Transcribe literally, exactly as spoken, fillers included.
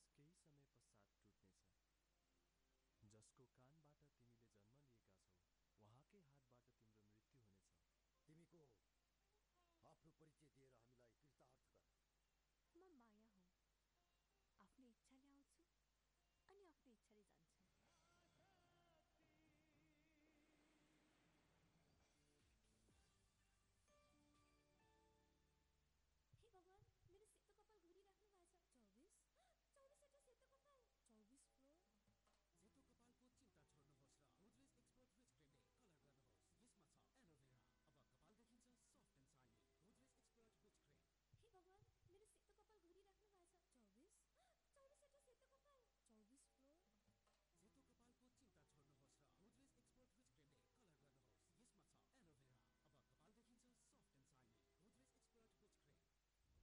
केही समय पश्चात टुट्नेछ। जसको कानबाट तिमीले जन्म लिएका छौ उहाँकै हातबाट तिम्रो मृत्यु हुनेछ। तिमी को हो? आफ्नो परिचय दिएर हामीलाई कृतार्थ गर। म माया हुँ। आफ्नो इच्छाले आउँछु अनि आफ्नो इच्छाले जान्छु।